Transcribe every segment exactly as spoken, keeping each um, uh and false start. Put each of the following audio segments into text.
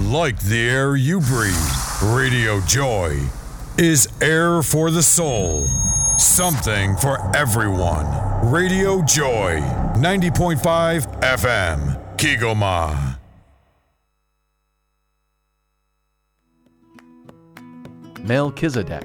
Like the air you breathe, Radio Joy is air for the soul. Something for everyone. Radio Joy, ninety point five F M, Kigoma. Melchizedek.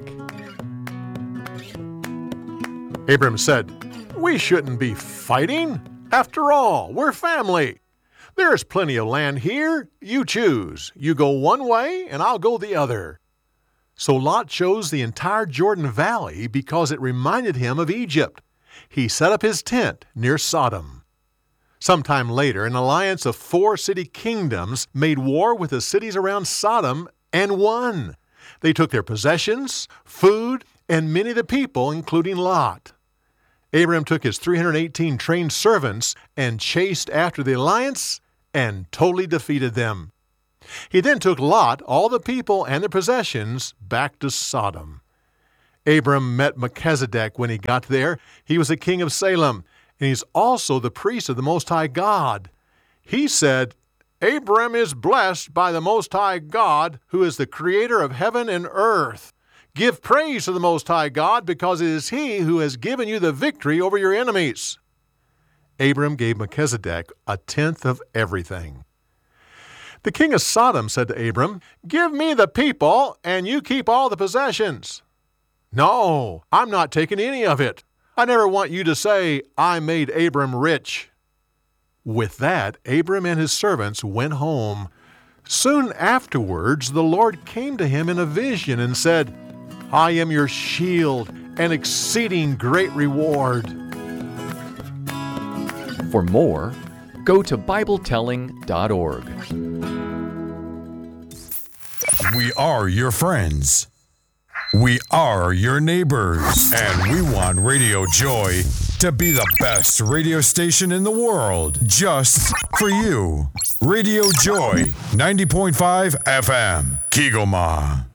Abram said, "We shouldn't be fighting. After all, we're family. There's plenty of land here. You choose. You go one way, and I'll go the other." So Lot chose the entire Jordan Valley because it reminded him of Egypt. He set up his tent near Sodom. Sometime later, an alliance of four city kingdoms made war with the cities around Sodom and won. They took their possessions, food, and many of the people, including Lot. Abram took his three hundred eighteen trained servants and chased after the alliance and totally defeated them. He then took Lot, all the people, and their possessions back to Sodom. Abram met Melchizedek when he got there. He was the king of Salem, and he's also the priest of the Most High God. He said, "Abram is blessed by the Most High God, who is the creator of heaven and earth. Give praise to the Most High God, because it is He who has given you the victory over your enemies." Abram gave Melchizedek a tenth of everything. The king of Sodom said to Abram, "Give me the people, and you keep all the possessions." "No, I'm not taking any of it. I never want you to say, 'I made Abram rich.'" With that, Abram and his servants went home. Soon afterwards, the Lord came to him in a vision and said, "I am your shield and exceeding great reward." For more, go to Bible telling dot org. We are your friends. We are your neighbors. And we want Radio Joy to be the best radio station in the world, just for you. Radio Joy, ninety point five F M, Kigoma.